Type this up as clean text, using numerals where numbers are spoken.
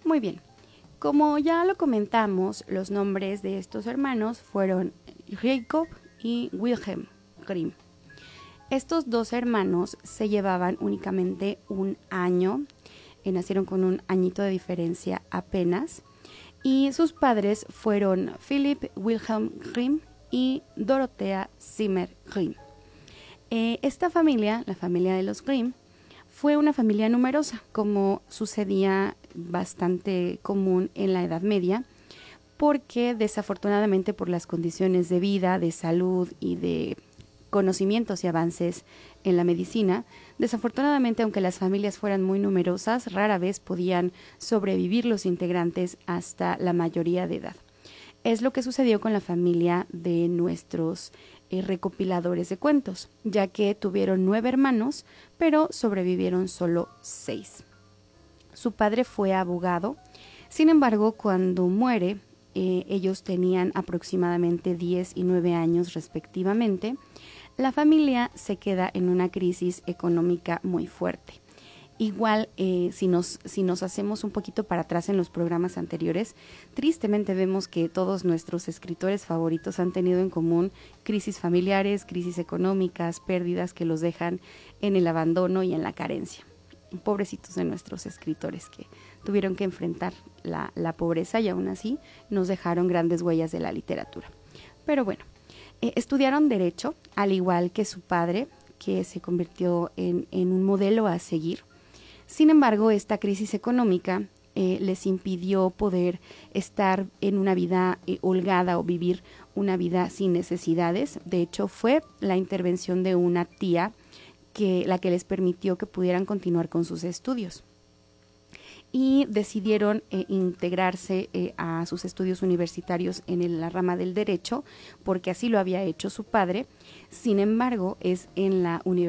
Muy bien, como ya lo comentamos, los nombres de estos hermanos fueron Jacob y Wilhelm Grimm. Estos dos hermanos se llevaban únicamente un año, nacieron con un añito de diferencia apenas, y sus padres fueron Philipp Wilhelm Grimm y Dorothea Zimmer Grimm. Esta familia, la familia de los Grimm, fue una familia numerosa, como sucedía bastante común en la Edad Media, porque desafortunadamente por las condiciones de vida, de salud y de conocimientos y avances en la medicina, desafortunadamente aunque las familias fueran muy numerosas, rara vez podían sobrevivir los integrantes hasta la mayoría de edad. Es lo que sucedió con la familia de nuestros recopiladores de cuentos, ya que tuvieron 9 hermanos, pero sobrevivieron solo 6. Su padre fue abogado, sin embargo, cuando muere, ellos tenían aproximadamente 10 y 9 años respectivamente. La familia se queda en una crisis económica muy fuerte. Igual, si nos hacemos un poquito para atrás en los programas anteriores, tristemente vemos que todos nuestros escritores favoritos han tenido en común crisis familiares, crisis económicas, pérdidas que los dejan en el abandono y en la carencia. Pobrecitos de nuestros escritores que tuvieron que enfrentar la pobreza y aún así nos dejaron grandes huellas de la literatura. Pero bueno, estudiaron Derecho, al igual que su padre, que se convirtió en un modelo a seguir. Sin embargo, esta crisis económica les impidió poder estar en una vida holgada o vivir una vida sin necesidades. De hecho, fue la intervención de una tía la que les permitió que pudieran continuar con sus estudios. Y decidieron integrarse a sus estudios universitarios en la rama del derecho, porque así lo había hecho su padre. Sin embargo, es en la universidad